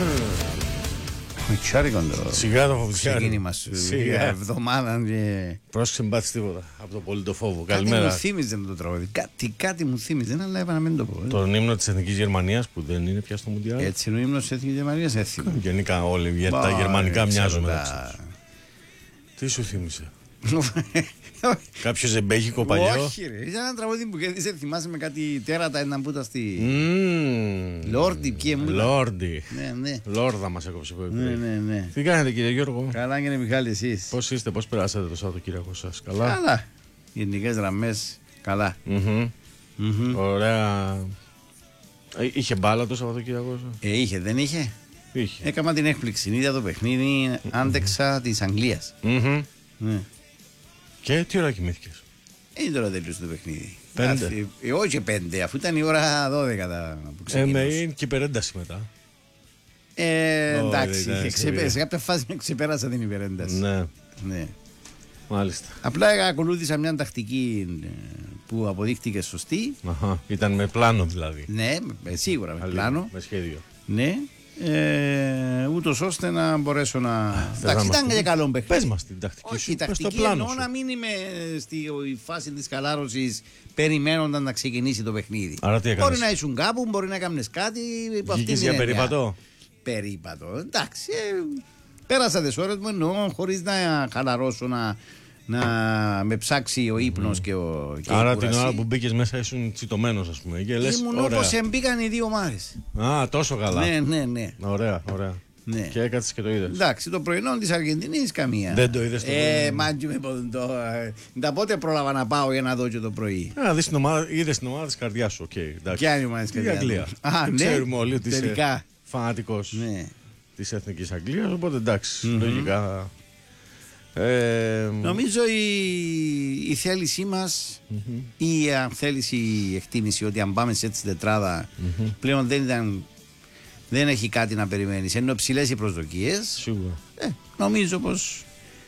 Φουτσιάρικο το. Σιγά το φουτσιάρικο. Ξεκίνημα σου. Εβδομάδα και. Πρόσεξε, μην πάθεις τίποτα από το πολιτικό φόβο. Κάτι Καλημέρα. μου θύμιζε το τραγούδι. Κάτι μου θύμιζε, αλλά είπα να μην το πω. Τον ύμνο της Εθνικής Γερμανίας που δεν είναι πια στο Μουντιάλ. Έτσι είναι ο ύμνος της Εθνικής Γερμανίας, έτσι. Γενικά όλοι γιατί τα γερμανικά μοιάζουν μεταξύ τους. Τι σου θύμισε? Κάποιο ζεμπέγικο παλιό? Όχι, ρε. Ήταν ένα τραγούδι που κέρδισε, θυμάσαι, με κάτι τέρατα έναν που ήταν στη. Λόρντι, ποιοι μου. Λόρντι. Ναι. Λόρδα μας έκοψε που είπε. Ναι. Τι κάνετε, κύριε Γιώργο? Καλά, κύριε Μιχάλη, εσείς? Πώς είστε, πώς περάσατε το Σαββατοκύριακο σας? Καλά. Καλά. Γενικές γραμμές, καλά. Ωραία. Είχε μπάλα το Σαββατοκύριακο? Είχε, δεν είχε? Είχε. Έκανα την έκπληξη. Είδα το παιχνίδι, άντεξα της Αγγλίας. Ναι. Και τι ώρα κοιμήθηκες? Τώρα τελείωσε το παιχνίδι. 5. Όχι 5, αφού ήταν η ώρα 12 που ξεκίνησε. Είναι και υπερένταση μετά. Εντάξει, ήταν σε κάποια φάση ξεπέρασα την υπερένταση. Ναι. Μάλιστα. Απλά ακολούθησα μια τακτική που αποδείχτηκε σωστή. Ήταν με πλάνο δηλαδή. Ναι, σίγουρα με πλάνο. Με σχέδιο. Ναι. Ούτως ώστε να μπορέσω να. Εντάξει, ήταν και καλό παιχνίδι. Πες μας την τακτική σου. Όχι, η τακτική εννοώ να μην είμαι στη φάση της χαλάρωσης περιμένοντας να ξεκινήσει το παιχνίδι. Άρα τι έκανες? Μπορεί να ήσουν κάπου, μπορεί να έκανες κάτι. Βγήκες για περίπατο? Περίπατο, εντάξει. Πέρασα τις ώρες μου, εννοώ, χωρίς να χαλαρώσω, να με ψάξει ο ύπνος και άρα η την ώρα που μπήκες μέσα ήσουν τσιτωμένος, ας πούμε, και λες, ήμουν ωραία. όπως εμπήκαν οι δύο ομάδες. Α, τόσο καλά. Ναι. Ωραία. Ναι. Και έκαtsες και το είδες? Εντάξει, το πρωινό της Αργεντινής καμία. Δεν το είδες το πρωινό? Μάντζι με ποδοντό. Τα πότε πρόλαβα να πάω για να δω και το πρωί. Δεις είδες την ομάδα της καρδιάς σου, οκ. Ποια είναι η ομάδα της καρδιάς? Η Αγγλία. Ναι. Ξέρουμε όλοι ότι τελικά είσαι φανατικός ναι. της Εθνικής Αγγλίας, οπότε εντάξει, λογικά. Νομίζω η θέλησή μας ή αν θέλεις η εκτίμηση ότι αν πάμε σε έτσι τετράδα πλέον δεν έχει κάτι να περιμένεις, ενώ ψηλές οι προσδοκίες. Σίγουρα. Νομίζω πως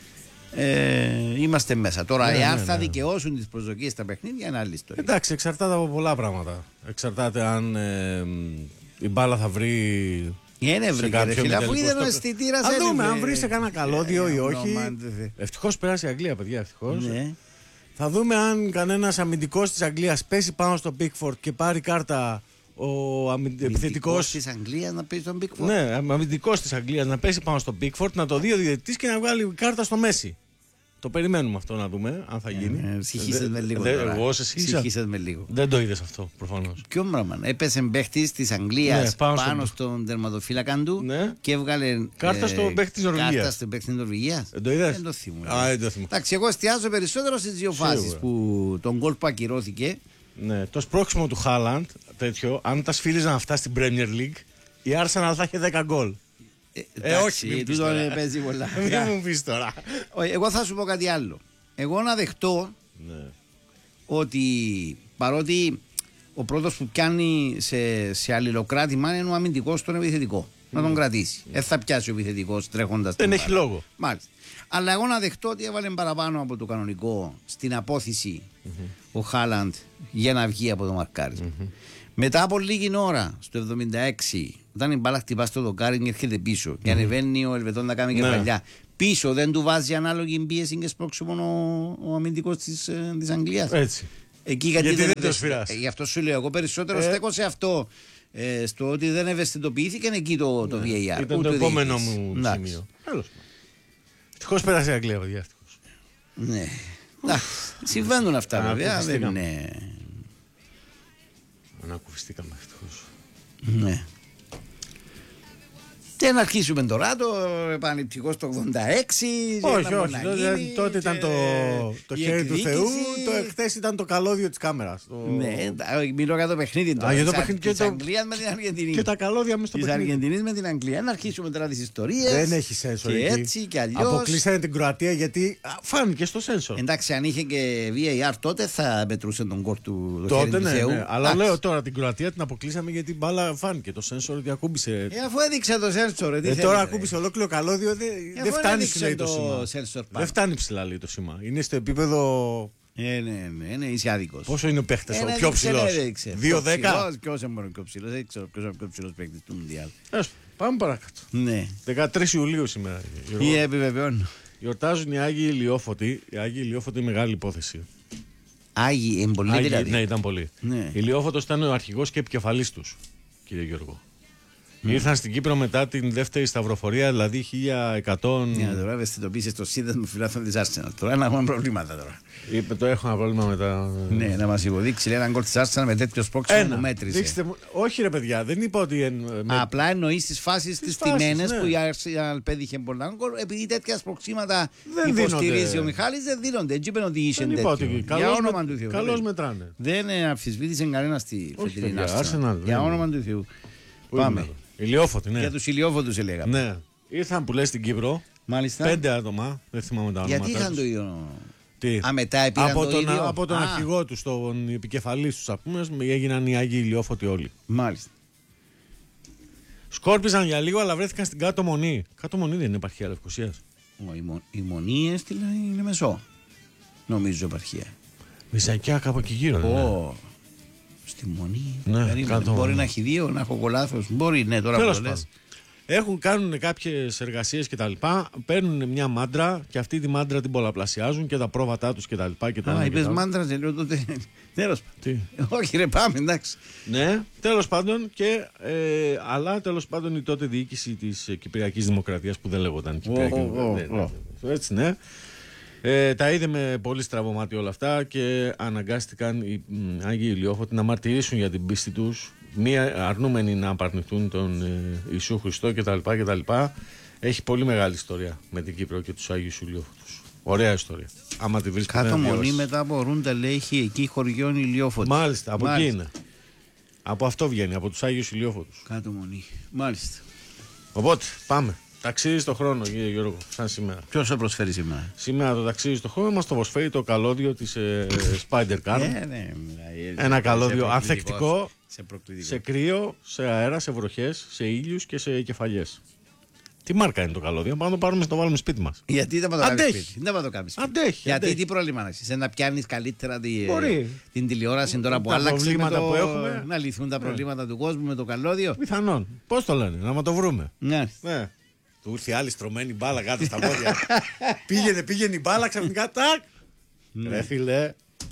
είμαστε μέσα. Τώρα εάν θα δικαιώσουν τις προσδοκίες στα παιχνίδια είναι άλλη ιστορία. Εντάξει, εξαρτάται από πολλά πράγματα. Εξαρτάται αν η μπάλα θα βρει. Αφού είδε ο αισθητήρας. Θα δούμε αν βρει σε κανένα καλώδιο ή όχι. Ευτυχώς πέρασε η Αγγλία, παιδιά, ευτυχώς. Θα δούμε αν κανένας αμυντικός της Αγγλίας πέσει πάνω στο Pickford και πάρει κάρτα ο επιθετικός της Αγγλίας να πέσει στον Pickford. Ναι, αμυντικός της Αγγλίας να πέσει πάνω στο Pickford, να το δει ο διαιτητής και να βγάλει κάρτα στο Μέση. Το περιμένουμε αυτό να δούμε αν θα γίνει. Συγχύσες με λίγο. Εγώ σε συγχύσες με λίγο. Δεν το είδες αυτό προφανώς. Ποιο πράγμα? Έπεσε παίχτης της Αγγλίας πάνω στον τερματοφύλακα του και έβγαλε κάρτα στον παίχτη της Νορβηγίας. Κάρτα στον παίχτη της Νορβηγίας. Δεν το είδες? Δεν το θυμούμαι. Εντάξει, εγώ εστιάζω περισσότερο στις δύο φάσεις που τον γκολ που ακυρώθηκε. Ναι, το σπρώξιμο του Χάλαντ, τέτοιο, αν τα σφύριζαν αυτά στην Premier League, η Arsenal θα είχε 10 γκολ. Όχι, τούτο παίζει πολλά. Μην μου πεις τώρα. Εγώ θα σου πω κάτι άλλο. Εγώ να δεχτώ ότι παρότι ο πρώτος που πιάνει σε αλληλοκράτημα είναι ο αμυντικός στον επιθετικό. Να τον κρατήσει. Δεν θα πιάσει ο επιθετικός τρέχοντας. Δεν έχει λόγο. Μάλιστα. Αλλά εγώ να δεχτώ ότι έβαλε παραπάνω από το κανονικό στην απόθεση ο Χάλαντ για να βγει από το μαρκάρισμα. Μετά από λίγη ώρα, στο 76, όταν η μπάλα χτυπά στο δοκάρι και έρχεται πίσω και ανεβαίνει ο Ελβετών να κάνει και παλιά, πίσω δεν του βάζει ανάλογη πίεση και σπρώξιμο ο αμυντικός της Αγγλίας. Έτσι. Εκεί γιατί δεν το σφυράς. Γι' αυτό σου λέω, εγώ περισσότερο στέκω σε αυτό. Στο ότι δεν ευαισθητοποιήθηκε εκεί το VAR. Ήταν το επόμενο μου σημείο. Ευτυχώς πέρασε η Αγγλία, παιδιά. Ευτυχώς. Ναι. Συμβαίνουν αυτά βέβαια. Ανακουφιστήκαμε ευτυχώς. Ναι. Και να αρχίσουμε τώρα το επανεπτικό στο 86. Όχι, τότε ήταν το χέρι του Θεού, το εχθές ήταν το καλώδιο της κάμερας. Ναι, μιλώ για το παιχνίδι τώρα. Της Αγγλίας με την Αργεντινή. Και τα καλώδια μες στο παιχνίδι. Της Αργεντινής με την Αγγλία. Να αρχίσουμε τώρα τις ιστορίες. Δεν έχει σένσορ εκεί. Και έτσι και αλλιώς. Αποκλείσανε την Κροατία γιατί φάνηκε στο σένσορ. Εντάξει, αν είχε και VAR τότε θα μετρούσε τον κόρ του τότε, ναι, αλλά λέω τώρα την Κροατία την αποκλείσαμε γιατί η μπάλα φάνηκε. Το σένσορ διακούμπησε. Αφού έδειξε το σένσορ. Τώρα ακούμπησε ολόκληρο καλώδιο. Δεν φτάνει ψηλά το σήμα. Δεν φτάνει ψηλά λέει το σήμα. Είναι στο επίπεδο. Ναι, είσαι άδικος. Πόσο είναι ο παίχτης ο πιο ψηλός? 2-10. Ποιος είναι ο πιο ψηλός? Δεν ξέρω ποιος είναι ο πιο ψηλός παίχτης του Μουντιάλ. Πάμε παρακάτω. Ναι. 13 Ιουλίου σήμερα. Ή επιβεβαιώνω. Γιορτάζουν οι Άγιοι Ηλιόφωτοι. Οι Άγιοι Ηλιόφωτοι είναι μεγάλη υπόθεση. Άγιοι, είναι πολύ δηλαδή. Ναι, ήταν πολύ. Ναι. Ηλιόφωτος ήταν ο αρχηγός και επικεφαλής τους, κύριε Γιώργο. Ήρθαν στην Κύπρο μετά την δεύτερη σταυροφορία, δηλαδή 1100. Ναι, τώρα ευαισθητοποίησε το σύνδεσμο φιλάθλων της Arsenal. Τώρα να έχουμε προβλήματα τώρα. Είπε το έχω ένα πρόβλημα με τα. Ναι, να μας υποδείξει ένα γκολ της Arsenal με τέτοιο σπόξιμο που μέτρησε. Δείξτε, όχι ρε παιδιά, δεν είπα ότι. Απλά εννοεί στις φάσεις τις τιμένες ναι. Που η Arsenal πέτυχε πολλά γκολ, επειδή τέτοια σπόξιματα υποστηρίζει ο Μιχάλης δεν δίνονται. Έτσι είπαν ότι είσαι τέτοιο. Για όνομα του Θεού. Καλώς μετράνε. Δεν αμφισβήτησε κανένα στη φετινή Arsenal. Για όνομα του Θεού. Πάμε. Ηλιόφωτοι, ναι. Για τους ηλιόφωτους λέγαμε. Ναι. Ήρθαν που λες στην Κύπρο. Μάλιστα. 5 άτομα. Δεν θυμάμαι τα ονόματα. Γιατί είχαν το ίδιο. Τι? Μετά από τον αρχηγό τους, τον επικεφαλής τους, έγιναν οι Άγιοι Ηλιόφωτοι όλοι. Μάλιστα. Σκόρπιζαν για λίγο, αλλά βρέθηκαν στην Κάτω Μονή. Κάτω Μονή δεν είναι επαρχία Λευκωσίας. Η Μονή έστειλε είναι Μεσό. Νομίζω επαρχία. Μισακιά κάπου εκεί γύρω. Ναι. Στη Μονή. Ναι, μπορεί να έχει δύο, να έχω κολάθος. Μπορεί, ναι, τώρα που το λες. Κάνουν κάποιες εργασίες κτλ. Παίρνουν μια μάντρα και αυτή τη μάντρα την πολλαπλασιάζουν και τα πρόβατά τους κτλ. Είπες μάντρα, δεν λέω τότε. Τέλος πάντων. Όχι, ρε, πάμε, εντάξει. Ναι, τέλος πάντων. Αλλά τέλος πάντων η τότε διοίκηση της Κυπριακής Δημοκρατίας που δεν λέγονταν Κυπριακή Δημοκρατία. Έτσι, ναι. Τα είδε με πολύ στραβωμάτι όλα αυτά και αναγκάστηκαν οι Άγιοι Ηλιόφωτοι να μαρτυρήσουν για την πίστη τους, μία αρνούμενοι να απαρνηθούν τον Ιησού Χριστό κτλ. Έχει πολύ μεγάλη ιστορία με την Κύπρο και τους Άγιους Ηλιόφωτους. Ωραία ιστορία. Άμα τη βρίσκετε. Κάτω Μονή μετά από Ρούντα λέει έχει εκεί χωριών Ηλιόφωτοι. Μάλιστα, από εκεί είναι. Από αυτό βγαίνει, από τους Άγιους Ηλιόφωτους. Κάτω Μονή. Μάλιστα. Οπότε πάμε. Ταξίδι στο χρόνο, κύριε Γιώργο, σαν σήμερα. Ποιος θα προσφέρει σήμερα? Σήμερα το ταξίδι στο χρόνο μας το προσφέρει το καλώδιο της Spider Car. Ένα καλώδιο ανθεκτικό σε κρύο, σε αέρα, σε βροχές, σε ήλιους και σε κεφαλιές. Τι μάρκα είναι το καλώδιο, πάμε να το πάρουμε να το βάλουμε σπίτι μας. Γιατί δεν θα το κάνεις σπίτι. Αντέχει. Γιατί τι πρόβλημα να έχεις, να πιάνεις καλύτερα την τηλεόραση τώρα που άλλαξε που έχουμε. Να λυθούν τα προβλήματα του κόσμου με το καλώδιο. Πιθανόν. Πώς το λένε, να το βρούμε. Ναι. Του ήρθε άλλη στρωμένη μπάλα κάτω στα πόδια. πήγαινε η μπάλα ξαφνικά. Τάκ! Ρε φίλε.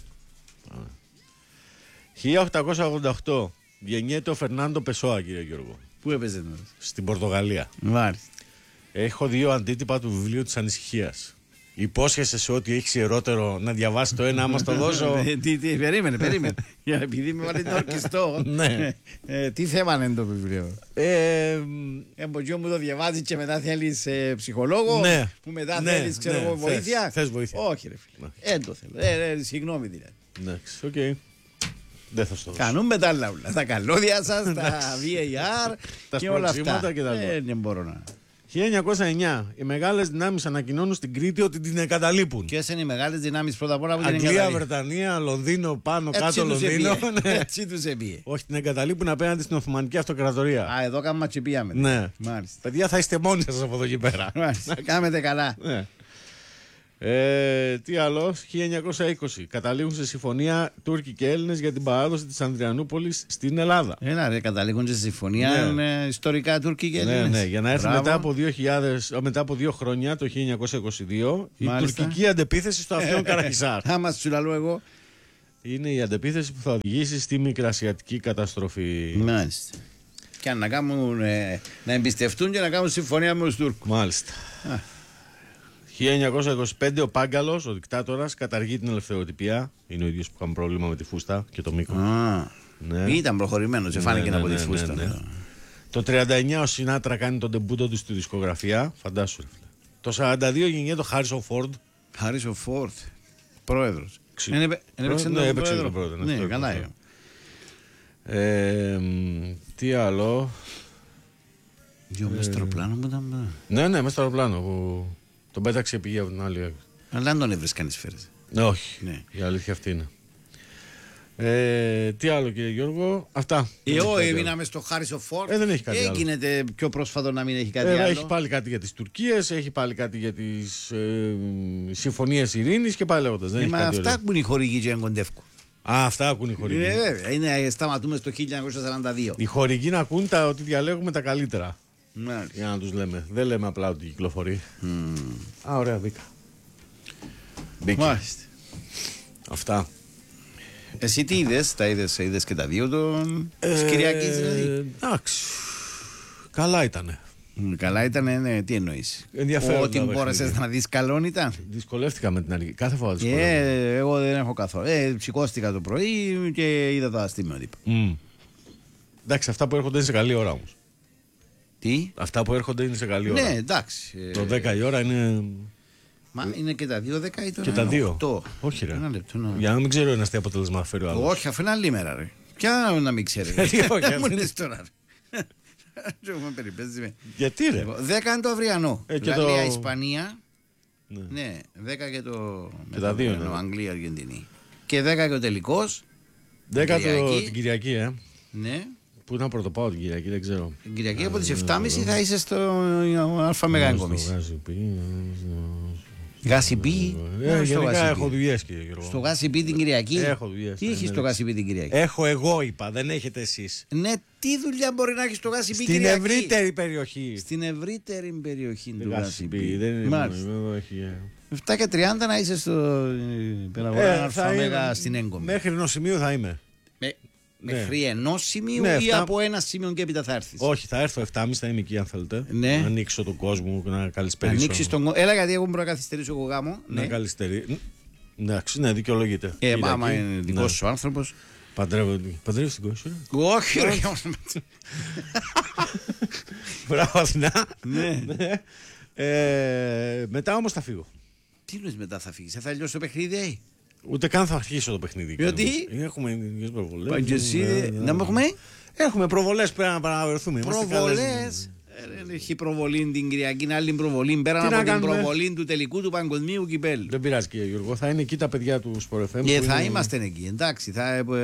1888 γεννιέται ο Φερνάντο Πεσόα, κύριε Γιώργο. Πού έπαιζε τώρα? Στην Πορτογαλία. Μάλιστα. Έχω 2 αντίτυπα του βιβλίου της Ανησυχίας. Υπόσχεσαι σε ό,τι έχει ιερότερο να διαβάσει το ένα, άμα στο δώσω. Περίμενε. Επειδή με βάλει το ορκιστό. Ναι. Τι θέμα είναι το βιβλίο? Εμποτζιό μου το διαβάζει και μετά θέλεις ψυχολόγο. Ναι. Που μετά θέλεις βοήθεια. Θες βοήθεια. Όχι, ρε φίλε. Δεν το θέλω. Συγγνώμη δηλαδή. Εντάξει, οκ. Δεν θα στο δώσω. Κανούμε τα λαούλα. Τα καλώδια σας, τα VAR και όλα αυτά. Δεν μπορώ να. 1909. Οι μεγάλες δυνάμεις ανακοινώνουν στην Κρήτη ότι την εγκαταλείπουν. Ποιες είναι οι μεγάλες δυνάμεις πρώτα απ' όλα που την Αγγλία, εγκαταλείπουν? Βρετανία, Λονδίνο, πάνω κάτω Λονδίνο. Έτσι τους επίε. Όχι, την εγκαταλείπουν απέναντι στην Οθωμανική Αυτοκρατορία. Εδώ κάνουμε ματσιπία μετά. Ναι. Μάλιστα. Παιδιά, θα είστε μόνοι σας από εδώ και πέρα. Κάμετε καλά. Ναι. Τι άλλο, 1920. Καταλήγουν σε συμφωνία Τούρκοι και Έλληνες για την παράδοση της Ανδριανούπολης στην Ελλάδα. Καταλήγουν σε συμφωνία ιστορικά Τούρκοι και Έλληνες. Ναι, για να έρθει μετά από 2 χρόνια, το 1922, η τουρκική αντεπίθεση στο Αυθιόν Καραχισάρ. Άμα σου λαλώ εγώ. Είναι η αντεπίθεση που θα οδηγήσει στη μικρασιατική καταστροφή. Μάλιστα. Και να εμπιστευτούν και να κάνουν συμφωνία με τους Τούρκους. Μάλιστα. 1925 ο Πάγκαλος, ο δικτάτορας, καταργεί την ελευθεροτυπία. Είναι ο ίδιος που είχαμε πρόβλημα με τη φούστα και το μήκο. Ναι. Ήταν προχωρημένος, φάνηκε από τη φούστα. Ναι. Το 39 ο Σινάτρα κάνει τον ντεμπούτο του στη δισκογραφία. Φαντάσου. Το 42 γεννιέται το Χάρισον Φόρντ. Χάρισον Φόρντ, πρόεδρος. Έπαιξε τον πρόεδρο. Ναι, καλά. Τι άλλο. Μες στο αεροπλάνο που ήταν. Ναι, μέσα στο αεροπλάνο που τον πέταξε πηγή από την άλλη. Αλλά αν τον έβρες κανείς φέρες. Όχι, η αλήθεια αυτή είναι. Τι άλλο, κύριε Γιώργο? Αυτά. Έμειναμε στο Χάρισον Φόρντ. Δεν έχει κάτι άλλο. Γίνεται πιο πρόσφατο να μην έχει κάτι άλλο. Έχει πάλι κάτι για τις Τουρκίες, έχει πάλι κάτι για τις συμφωνίες ειρήνης και πάλι λέγοντας. Αυτά που είναι οι χορηγοί και κοντεύκουν. Αυτά ακούν οι χορηγοί. Σταματούμε στο 1942. Οι χορηγοί να ακούν ότι διαλέγουμε τα καλύτερα. Για να τους λέμε. Δεν λέμε απλά ότι κυκλοφορεί. Ωραία, μπήκα. Μάλιστα. Αυτά. Εσύ τι είδες, είδες και τα δύο της Κυριακής δηλαδή? Εντάξει. Καλά ήτανε. Καλά ήτανε, ναι, τι εννοείς? Ενδιαφέροντα. Ότι μπόρεσες να δεις καλόν ήταν? Δυσκολεύτηκα με την αρχή. Κάθε φορά δυσκολεύτηκα. Εγώ δεν έχω καθόλου. Σηκώστηκα το πρωί και είδα το αστημιότυπα. Εντάξει, αυτά που έρχονται είναι σε καλή ώρα όμως. Τι? Αυτά που έρχονται είναι σε καλή ώρα. Ναι, εντάξει. Το 10 η ώρα είναι. Μα είναι και τα δύο 10 ή το Και τα δύο. 8. Όχι, ρε. Ένα λεπτό, Για να μην ξέρω ένα τι αποτέλεσμα θα φέρει ο άλλος. Όχι, αφού είναι άλλη μέρα, ρε. Ποια να μην ξέρει. Μου λες τώρα. Γιατί ρε? 10 είναι το αυριανό. Γαλλία, Ισπανία. Ναι, 10 και το. Και τα δύο. Αγγλία, Αργεντινή. Και 10 και ο τελικός. 10 την Κυριακή, Ναι. Πού να πρωτοπάω την Κυριακή, δεν ξέρω. Την Κυριακή από τις 7.30 θα είσαι στο Α Μεγάγκομις. Γάσιπι. Γενικά έχω δουλειές, κύριε Γιώργο. Στο Γάσιπι την Κυριακή. Έχω δουλειές. Τι έχει στο Γάσιπι την Κυριακή? Έχω εγώ, είπα, δεν έχετε εσείς. Ναι, τι δουλειά μπορεί να έχει στο Γάσιπι στην Κυριακή? ευρύτερη περιοχή. Στην ευρύτερη περιοχή του Γάσιπι. Δεν είναι μόνο. 7 και 30 να είσαι στο Περαγορά Αλφα στην Έγκομη. Μέχρι ενός σημείου θα είμαι. Μέχρι ενός σημείου ή από ένα σημείο και έπειτα θα έρθεις? Όχι, θα έρθω 7.30, θα είμαι εκεί αν θέλετε. Ναι. Να ανοίξω τον κόσμο, να καλησπερίσω. Ανοίξεις τον κόσμο. Έλα, γιατί εγώ μπορώ να καθυστερήσω εγώ γάμο. Να καληστερεί. Εντάξει, ναι, δικαιολογείται. Άμα είναι δικός σου άνθρωπος. Παντρεύεις την κόρη? Όχι, ρε. Μπράβο, Αθηνά. Ναι. Μετά όμως θα φύγω. Τι λες μετά θα φύγεις? Θα λιώσει το παιχνίδι? Ούτε καν θα αρχίσω το παιχνίδι. Γιατί? Έχουμε ειδικές προβολές. Να μου έχουμε. Έχουμε προβολές πέρα να παραβερθούμε. Προβολές. Έχει προβολή την Κυριακή, είναι άλλη προβολή. Πέραν από την προβολή του τελικού του παγκοσμίου κυπέλλου. Δεν πειράζει, κύριε Γιώργο. Θα είναι εκεί τα παιδιά του Sport FM. Και θα είμαστε εκεί. Εντάξει.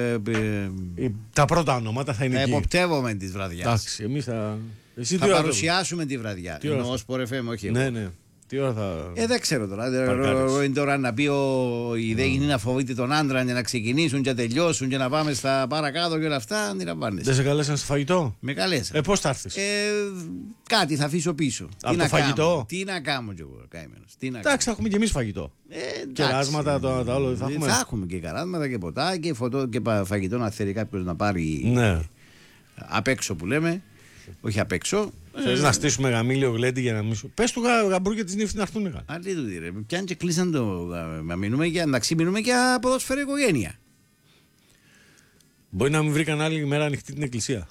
Τα πρώτα ονόματα θα είναι εκεί. Θα εποπτεύομαι τη βραδιά. Εντάξει. Εμείς θα παρουσιάσουμε τη βραδιά. Εννοώ Sport FM, όχι. Ναι, ναι. Τι ώρα θα. Δεν ξέρω τώρα. Είναι τώρα να πει η ΔΕΗ είναι να φοβείται τον άντρα για να ξεκινήσουν και να τελειώσουν και να πάμε στα παρακάτω και όλα αυτά. Αντιλαμβάνεσαι. Δεν σε καλέσαν σε φαγητό? Με καλέσαν. Πώς θα έρθεις? Κάτι θα αφήσω πίσω. Από το φαγητό? Τι να κάνω κι εγώ, καημένος. Εντάξει, θα έχουμε κι εμείς φαγητό. Κεράσματα, τα όλα θα έχουμε. Θα έχουμε και καράσματα και ποτά και φαγητό να θέλει κάποιος να πάρει. Ναι. Απ' έξω που λέμε. Όχι απ' έξω. Θες να στήσουμε γαμήλιο γλέντι για να μην σου. Πες του γαμπρούκια της νύφης να έρθουν. Αλλή του ρε. Πιάνε και κλείσαν το. Μείνουμε για ποδόσφαιρο οικογένεια. Μπορεί να μην βρήκαν άλλη μέρα ανοιχτή την εκκλησία.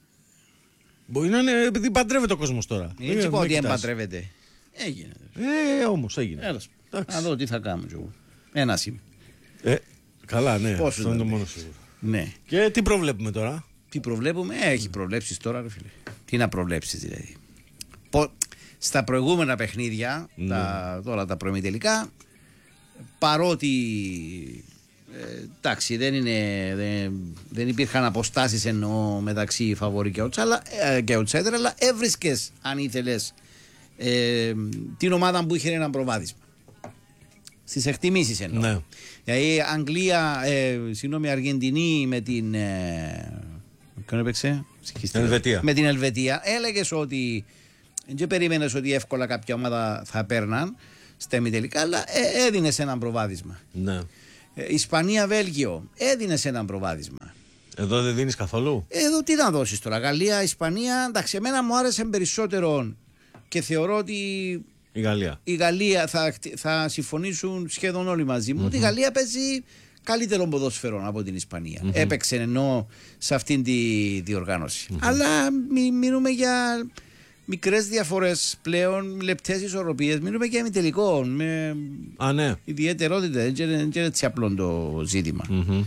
Μπορεί να είναι επειδή παντρεύεται ο κόσμος τώρα. Έτσι πω ότι δεν παντρεύεται. Έγινε. Όμως έγινε. Έλας. Να δω τι θα κάνω κι εγώ. Ένα είμαι. Καλά, ναι. Πόσο αυτό είναι το μόνο σίγουρο. Ναι. Και τι προβλέπουμε τώρα? Τι προβλέπουμε? Έχει προβλέψεις τώρα, ρε φίλε. Τι να προβλέψεις δηλαδή? Στα προηγούμενα παιχνίδια, τώρα τα προημιτελικά, παρότι εντάξει δεν υπήρχαν αποστάσεις εννοώ μεταξύ φαβορί και outsider, αλλά έβρισκες αν ήθελες την ομάδα που είχε ένα προβάδισμα. Στις εκτιμήσεις εννοώ. Ναι. Δηλαδή Αργεντινή με την ποιον έπαιξε? Ελβετία. Με την Ελβετία. Έλεγες ότι δεν περίμενες ότι εύκολα κάποια ομάδα θα παίρναν στα ημιτελικά, αλλά έδινες έναν προβάδισμα. Ναι. Ισπανία-Βέλγιο, έδινες έναν προβάδισμα. Εδώ δεν δίνεις καθόλου? Εδώ τι να δώσεις τώρα? Γαλλία, Ισπανία, εντάξει, εμένα μου άρεσε περισσότερο και θεωρώ ότι η Γαλλία θα συμφωνήσουν σχεδόν όλοι μαζί μου ότι η Γαλλία παίζει καλύτερο ποδόσφαιρο από την Ισπανία. Έπαιξε εννοώ σε αυτήν τη διοργάνωση. Αλλά μείνουμε για μικρές διαφορές πλέον, λεπτές ισορροπίες. Μείνουμε για ημιτελικό. Με ιδιαιτερότητα. Δεν είναι έτσι απλό το ζήτημα.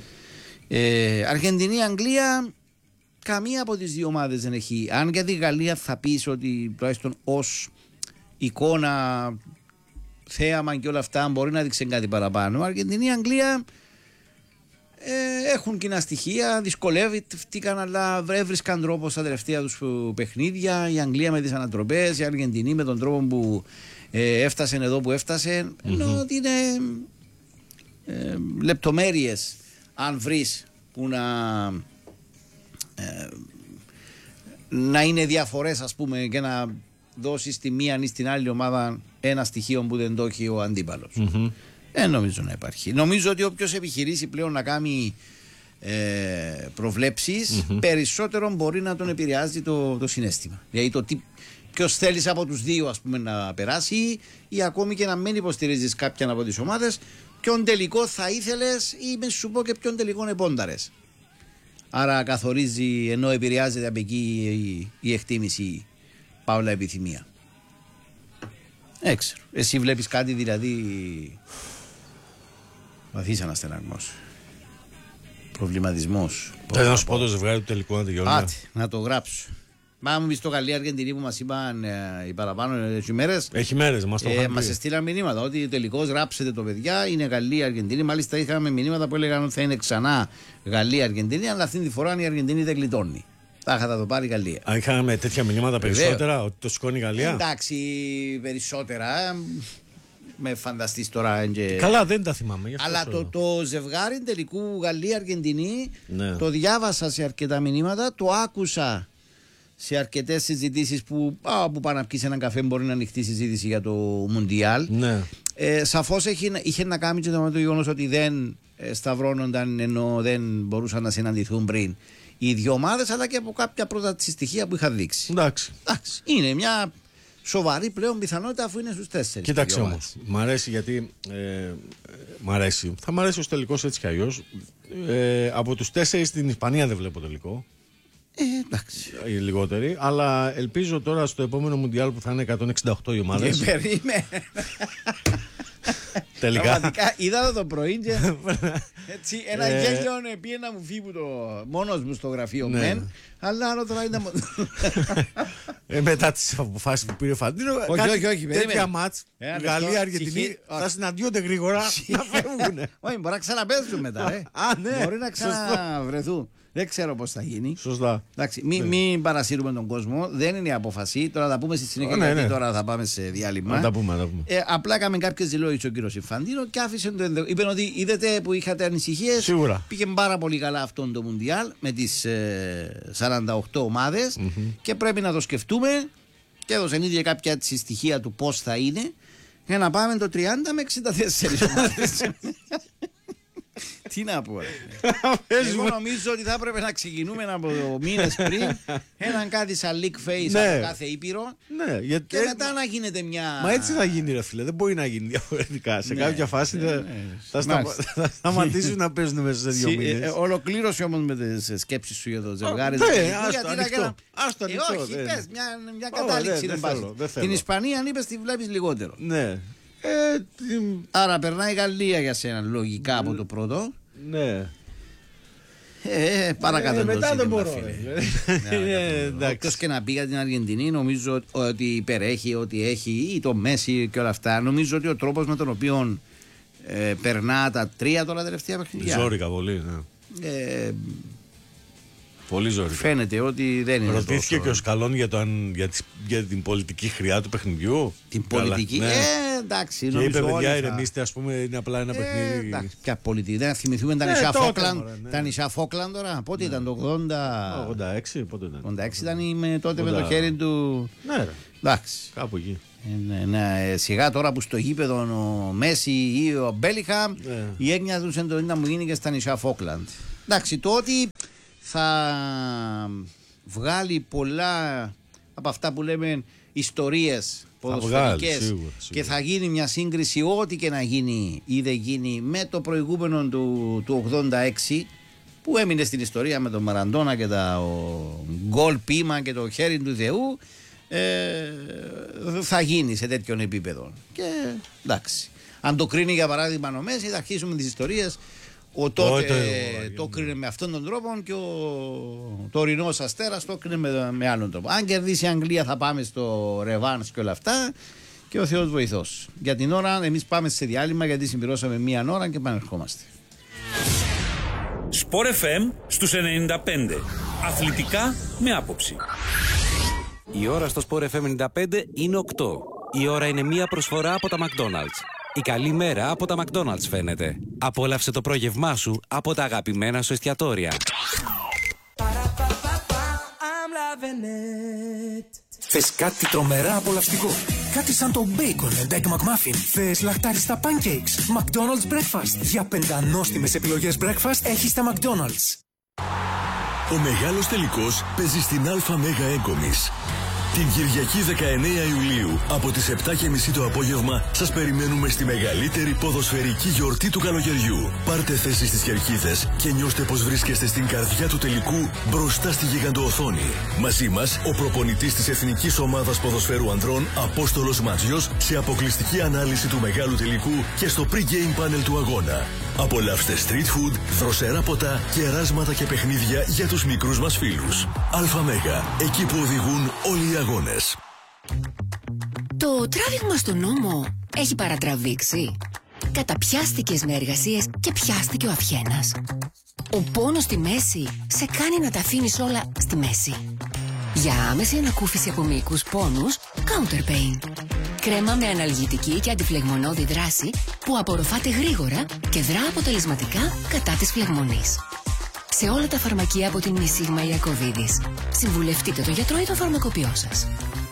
Αργεντινή, Αγγλία, καμία από τις δύο ομάδες δεν έχει. Αν για τη Γαλλία θα πεις ότι τουλάχιστον ως εικόνα, θέαμα και όλα αυτά μπορεί να δείξει κάτι παραπάνω. Αργεντινή, Αγγλία έχουν κοινά στοιχεία, δυσκολεύτηκαν, αλλά έβρισκαν τρόπο στα τελευταία τους παιχνίδια. Η Αγγλία με τις ανατροπές, η Αργεντινή με τον τρόπο που έφτασε εδώ που έφτασε. Ενώ ότι είναι λεπτομέρειες αν βρεις που να είναι διαφορές, ας πούμε, και να δώσει στη μία ή στην άλλη ομάδα ένα στοιχείο που δεν το έχει ο αντίπαλος. Νομίζω να υπάρχει. Νομίζω ότι όποιος επιχειρήσει πλέον να κάνει προβλέψεις, περισσότερο μπορεί να τον επηρεάζει το συναίσθημα. Δηλαδή το ποιος θέλεις από τους δύο, ας πούμε, να περάσει, ή ακόμη και να μην υποστηρίζεις κάποιον από τις ομάδες, ποιον τελικό θα ήθελες, ή με σου πω και ποιον τελικό επόνταρες. Άρα καθορίζει, ενώ επηρεάζεται από εκεί η εκτίμηση, παύλα επιθυμία. Έξερα. Εσύ βλέπεις κάτι, δηλαδή βαθύς αναστεναγμός, προβληματισμός. Θέλω να σου πω το ζευγάρι του τελικού να τελειώνει. Άτε, να το γράψω. Μα μου πεις το Γαλλία-Αργεντινή που μας είπαν οι παραπάνω ημέρες. Έχει μέρες, μας το είχαν πει. Μας στείλαν μηνύματα ότι τελικώς γράψετε το παιδιά, είναι Γαλλία-Αργεντινή. Μάλιστα είχαμε μηνύματα που έλεγαν ότι θα είναι ξανά Γαλλία-Αργεντινή, αλλά αυτή τη φορά η Αργεντινή δεν γλιτώνει. Θα το πάρει η Γαλλία. Είχαμε τέτοια μηνύματα περισσότερα, ότι το σηκώνει η Γαλλία. Εντάξει, περισσότερα. Με φανταστείς τώρα. Καλά, δεν τα θυμάμαι. Αλλά το ζευγάρι τελικού Γαλλία-Αργεντινή, ναι, το διάβασα σε αρκετά μηνύματα, το άκουσα σε αρκετές συζητήσεις που πάνε να πιεις έναν καφέ, μπορεί να ανοιχτεί συζήτηση για το Μουντιάλ. Ναι. Σαφώς είχε να κάνει και το γεγονός ότι δεν σταυρώνονταν, ενώ δεν μπορούσαν να συναντηθούν πριν οι δύο ομάδες, αλλά και από κάποια πρώτα στοιχεία που είχα δείξει. Εντάξει. Είναι μια σοβαρή πλέον πιθανότητα, αφού είναι στους 4. Κοίταξε όμως, μ' αρέσει γιατί μ' αρέσει. Θα μ' αρέσει ως τελικός έτσι κι αλλιώς. Από τους 4 στην Ισπανία δεν βλέπω τελικό. Εντάξει. Οι λιγότεροι, αλλά ελπίζω τώρα στο επόμενο Μουντιάλ που θα είναι 168 οι ομάδες. Περίμενε. Τελικά. Πραγματικά είδα το πρωί και έτσι, ένα γέλιο πήγε να μου φύγει μόνος μου στο γραφείο μεν, αλλά άλλο τώρα ήταν. Μετά τις αποφάσεις που πήρε ο Φαντίνο, όχι, τέτοια μάτς, Γαλλία-Αργεντινή, θα συναντιόνται γρήγορα να φεύγουν. Όχι, μπορεί να ξαναπέζουν μετά. Μπορεί να ξαναβρεθούν. Δεν ξέρω πώς θα γίνει. Σωστά. Μην παρασύρουμε τον κόσμο. Δεν είναι η απόφαση. Τώρα θα πούμε στη συνέχεια, γιατί τώρα θα πάμε σε διάλειμμα. Να τα πούμε. Απλά έκαμε κάποιες δηλώσεις ο κύριος Ιφαντίνο και άφησε το ενδεχόμενο. Είπε ότι είδατε που είχατε ανησυχίες. Σίγουρα. Πήγε πάρα πολύ καλά αυτόν το Μουντιάλ με τις 48 ομάδες και πρέπει να το σκεφτούμε. Και έδωσε ήδη κάποια στοιχεία του πώς θα είναι για να πάμε το 30 με 64 ομάδες. Τι να πω, εγώ νομίζω ότι θα έπρεπε να ξεκινούμε από μήνες πριν έναν κάτι σαν leak face από κάθε ήπειρο και μετά να γίνεται μια... Μα έτσι θα γίνει, ρε φίλε, δεν μπορεί να γίνει διαφορετικά. Σε κάποια φάση θα σταματήσουν να παίζουν μέσα σε 2 μήνες. Ολοκλήρωση όμως με τις σκέψεις σου για το ζευγάρι. Ας το ανοιχτό. Όχι, πες μια κατάληξη. Την Ισπανία αν είπες τη βλέπεις λιγότερο. Άρα περνάει η Γαλλία για σένα λογικά από το πρώτο. Ναι. Παρακάτω μετά δεν μπορώ. Όποιος και να πει για την Αργεντινή, νομίζω ότι υπερέχει, ότι έχει ή το Μέση και όλα αυτά. Νομίζω ότι ο τρόπος με τον οποίο περνά τα 3 τώρα τελευταία παιχνίδια. Ζόρικα πολύ, πολύ ζόρικα. Φαίνεται ότι δεν είναι. Ρωτήθηκε και ο Σκαλόν για την πολιτική χρειά του παιχνιδιού. Την πολιτική. Εντάξει. Και είπε, παιδιά, ηρεμήστε, ας πούμε, είναι απλά ένα παιχνίδι. Εντάξει, ποια πολιτική. Δεν θυμηθούμε τα νησιά Φόκλαντ. Τα νησιά Φόκλαντ τώρα. Πότε ήταν το 86, πότε ήταν. 86 ήταν τότε με το χέρι του. Ναι, εντάξει. Κάπου εκεί. Σιγά τώρα που στο γήπεδο ο Μέση ή ο Μπέλιχαμ, η έγνοια του εντονή να μου γίνει και στα νησιά Φόκλαντ. Εντάξει, το ότι θα βγάλει πολλά από αυτά που λέμε ιστορίες ποδοσφαιρικές και θα γίνει μια σύγκριση, ό,τι και να γίνει ή δεν γίνει, με το προηγούμενο του 86 που έμεινε στην ιστορία με τον Μαραντόνα και το γκολ πείμα και το χέρι του Θεού, θα γίνει σε τέτοιον επίπεδο. Και εντάξει, αν το κρίνει για παράδειγμα ο Μέση, θα αρχίσουμε τις ιστορίες. Ο τότε το κρίνε με αυτόν τον τρόπο και ο τωρινός Αστέρας το κρίνε με άλλον τρόπο. Αν κερδίσει η Αγγλία θα πάμε στο ρεβάνς και όλα αυτά και ο Θεός βοηθός. Για την ώρα εμείς πάμε σε διάλειμμα, γιατί συμπληρώσαμε 1 ώρα και πανερχόμαστε. Sport FM στους 95. Αθλητικά με άποψη. Η ώρα στο Sport FM 95 είναι 8. Η ώρα είναι μια προσφορά από τα McDonald's. Η καλή μέρα από τα McDonald's φαίνεται. Απόλαυσε το πρόγευμά σου από τα αγαπημένα σου εστιατόρια. Θες κάτι τρομερά απολαυστικό? Κάτι σαν το Bacon and Egg McMuffin? Θες λαχτάριστα pancakes? McDonald's Breakfast. Για πεντανόστιμες επιλογές breakfast έχεις τα McDonald's. Ο μεγάλος τελικός παίζει στην Αλφα Μέγα Έγκομης. Την Κυριακή 19 Ιουλίου από τις 7.30 το απόγευμα σας περιμένουμε στη μεγαλύτερη ποδοσφαιρική γιορτή του καλοκαιριού. Πάρτε θέση στις κερκίδες και νιώστε πως βρίσκεστε στην καρδιά του τελικού μπροστά στη γιγαντοοθόνη. Μαζί μας ο προπονητής της Εθνικής Ομάδας Ποδοσφαίρου Ανδρών Απόστολος Ματζιός σε αποκλειστική ανάλυση του μεγάλου τελικού και στο pre-game panel του αγώνα. Απολαύστε street food, δροσερά ποτά, κεράσματα και παιχνίδια για τους μικρούς μας φίλους. Αλφα Μέγα, εκεί που οδηγούν όλοι οι αγώνες. Το τράβηγμα στον νόμο έχει παρατραβήξει. Καταπιάστηκες με εργασίες και πιάστηκε ο αυχένας. Ο πόνος στη μέση σε κάνει να τα αφήνεις όλα στη μέση. Για άμεση ανακούφιση από μυϊκούς πόνους, Counter Pain. Κρέμα με αναλγητική και αντιφλεγμονώδη δράση που απορροφάται γρήγορα και δρά αποτελεσματικά κατά της φλεγμονής. Σε όλα τα φαρμακεία από την Μισίγμα Ιακωβίδης. Συμβουλευτείτε τον γιατρό ή τον φαρμακοποιό σας.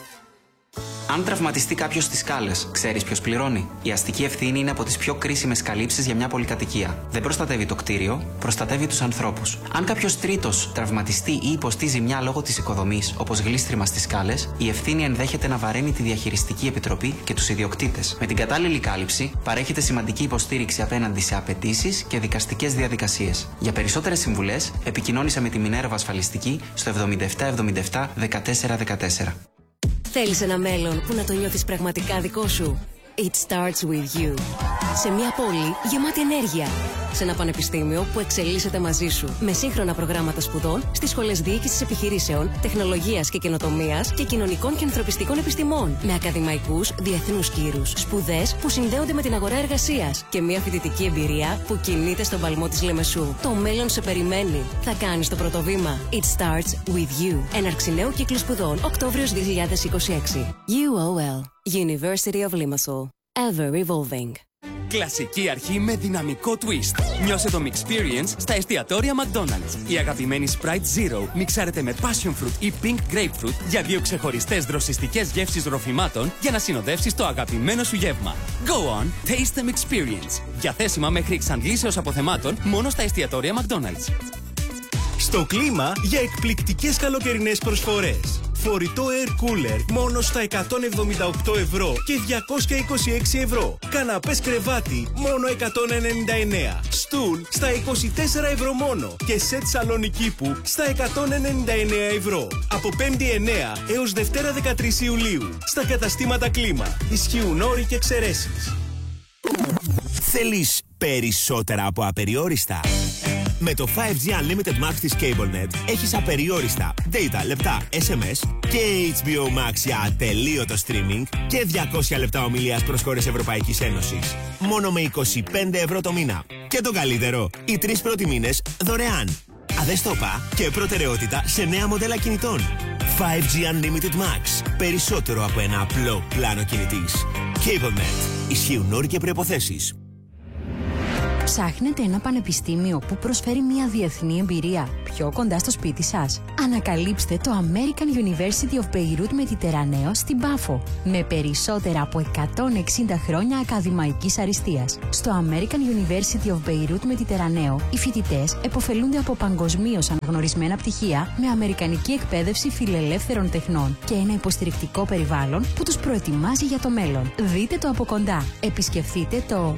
Αν τραυματιστεί κάποιος στις σκάλες, ξέρεις ποιος πληρώνει? Η αστική ευθύνη είναι από τις πιο κρίσιμες καλύψεις για μια πολυκατοικία. Δεν προστατεύει το κτίριο, προστατεύει τους ανθρώπους. Αν κάποιος τρίτος τραυματιστεί ή υποστεί ζημιά λόγω της οικοδομής, όπως γλίστριμα στις σκάλες, η ευθύνη ενδέχεται να βαραίνει τη διαχειριστική επιτροπή και τους ιδιοκτήτες. Με την κατάλληλη κάλυψη, παρέχεται σημαντική υποστήριξη απέναντι σε απαιτήσεις και δικαστικές διαδικασίες. Για περισσότερες συμβουλές, επικοινώνησε με τη Μινέρβα Ασφαλιστική στο 7777 1414. Θέλεις ένα μέλλον που να το νιώθεις πραγματικά δικό σου? It starts with you. Σε μια πόλη γεμάτη ενέργεια. Σε ένα πανεπιστήμιο που εξελίσσεται μαζί σου. Με σύγχρονα προγράμματα σπουδών στις σχολές διοίκησης επιχειρήσεων, τεχνολογίας και καινοτομίας και κοινωνικών και ανθρωπιστικών επιστημών. Με ακαδημαϊκούς διεθνούς κύρους. Σπουδές που συνδέονται με την αγορά εργασίας. Και μια φοιτητική εμπειρία που κινείται στον παλμό της Λεμεσού. Το μέλλον σε περιμένει. Θα κάνεις το πρώτο βήμα. It starts with you. Έναρξη νέου κύκλου σπουδών Οκτώβριος 2026. UOL. University of Limassol. Ever evolving. Κλασική αρχή με δυναμικό twist. Νιώσε το Mixperience στα εστιατόρια McDonald's. Η αγαπημένη Sprite Zero μιξάρεται με Passion Fruit ή Pink Grapefruit για 2 ξεχωριστές δροσιστικές γεύσεις ροφημάτων για να συνοδεύσεις το αγαπημένο σου γεύμα. Go on, taste the Mixperience. Διαθέσιμα μέχρι εξαντλήσεως αποθεμάτων μόνο στα εστιατόρια McDonald's. Στο κλίμα για εκπληκτικές καλοκαιρινές προσφορές. Φορητό air cooler μόνο στα 178 ευρώ και 226 ευρώ. Καναπές κρεβάτι μόνο 199. Στουλ στα 24 ευρώ μόνο. Και σετ σαλόνι κήπου στα 199 ευρώ. Από 5η 9 έως Δευτέρα 13 Ιουλίου. Στα καταστήματα κλίμα. Ισχύουν όροι και εξαιρέσεις. Θέλεις περισσότερα από απεριόριστα? Με το 5G Unlimited Max της CableNet έχεις απεριόριστα data, λεπτά, SMS και HBO Max για ατελείωτο streaming και 200 λεπτά ομιλίας προς χώρες Ευρωπαϊκής Ένωσης. Μόνο με 25 ευρώ το μήνα. Και το καλύτερο, οι 3 πρώτοι μήνες δωρεάν. Αδεστόπα και προτεραιότητα σε νέα μοντέλα κινητών. 5G Unlimited Max. Περισσότερο από ένα απλό πλάνο κινητής. CableNet. Ισχύουν όροι και προϋποθέσεις. Ψάχνετε ένα πανεπιστήμιο που προσφέρει μια διεθνή εμπειρία πιο κοντά στο σπίτι σας? Ανακαλύψτε το American University of Beirut Mediterraneo στην Πάφο, με περισσότερα από 160 χρόνια ακαδημαϊκής αριστείας. Στο American University of Beirut Mediterraneo, οι φοιτητές επωφελούνται από παγκοσμίως αναγνωρισμένα πτυχία με αμερικανική εκπαίδευση φιλελεύθερων τεχνών και ένα υποστηρικτικό περιβάλλον που τους προετοιμάζει για το μέλλον. Δείτε το από κοντά. Επισκεφτείτε το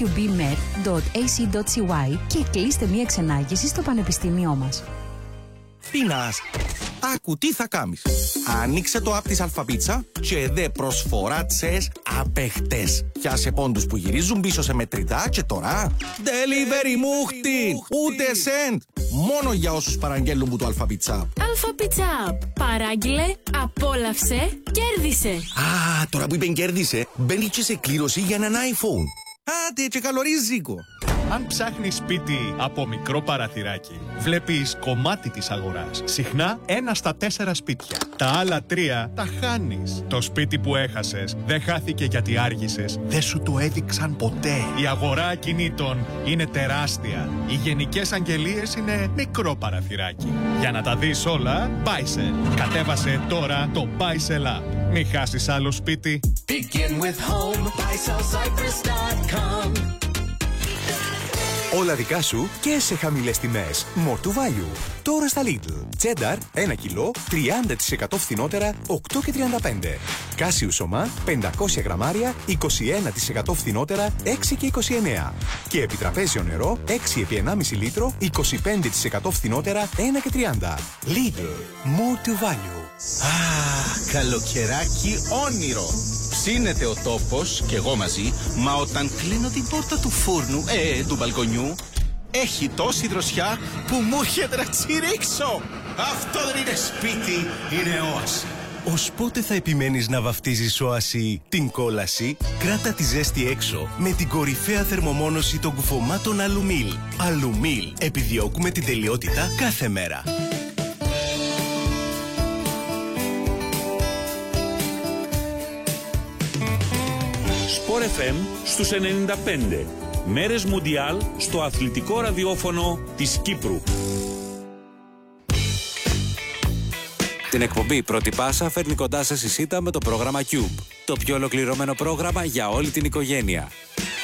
aubmed.ac.cy και κλείστε μία εξενάγηση στο πανεπιστήμιό μας. Πίνας, άκου τι θα κάνεις. Ανοίξε το app της Αλφαπίτσα και δε προσφορά τσες απεχτές. Πιάσε πόντους που γυρίζουν πίσω σε μετρητά και τώρα delivery μούχτιν, ούτε σεντ. Μόνο για όσους παραγγέλνουν που το Αλφαπίτσα. Αλφαπίτσα, παράγγειλε, απόλαυσε, κέρδισε. Α, τώρα που είπεν κέρδισε, μπαίνει και σε κλήρωση για έναν iPhone. Άντε και καλορίζικο. Αν ψάχνεις σπίτι από μικρό παραθυράκι, βλέπεις κομμάτι της αγοράς. Συχνά 1 στα 4 σπίτια. Τα άλλα 3 τα χάνεις. Το σπίτι που έχασες δεν χάθηκε γιατί άργησες. Δεν σου το έδειξαν ποτέ. Η αγορά ακινήτων είναι τεράστια. Οι γενικές αγγελίες είναι μικρό παραθυράκι. Για να τα δεις όλα, Buysell. Κατέβασε τώρα το Buysell App. Μην χάσεις άλλο σπίτι. Begin with home, BuySellCyprus.com. Όλα δικά σου και σε χαμηλές τιμές. More to value. Τώρα στα Lidl. Τσένταρ 1 κιλό 30% φθηνότερα 8,35. Κάσιου σωμά 500 γραμμάρια 21% φθηνότερα 6,29. Και επιτραπέζιο νερό 6 επί 1,5 λίτρο 25% φθηνότερα 1,30. Lidl. More to value. Καλοκαιράκι όνειρο. Ψήνεται ο τόπος και εγώ μαζί, μα όταν κλείνω την πόρτα του φούρνου, του μπαλκονιού, έχει τόση δροσιά που μου έρχεται να τσιρίξω. Αυτό δεν είναι σπίτι, είναι όαση. Ως πότε θα επιμένεις να βαφτίζεις όαση την κόλαση? Κράτα τη ζέστη έξω με την κορυφαία θερμομόνωση των κουφωμάτων Αλουμίλ. Αλουμίλ. Επιδιώκουμε την τελειότητα κάθε μέρα. Sport FM στους 95. Μέρες Μουντιάλ στο αθλητικό ραδιόφωνο της Κύπρου. Την εκπομπή Πρώτη Πάσα φέρνει κοντά σας η ΣΥΤΑ με το πρόγραμμα Cube. Το πιο ολοκληρωμένο πρόγραμμα για όλη την οικογένεια.